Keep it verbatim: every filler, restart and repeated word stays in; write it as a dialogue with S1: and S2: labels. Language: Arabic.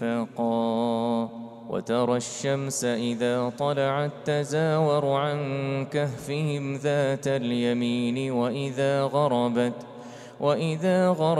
S1: وفاقا وترى الشمس إذا طلعت تزاور عن كهفهم ذات اليمين وإذا غربت وإذا غربت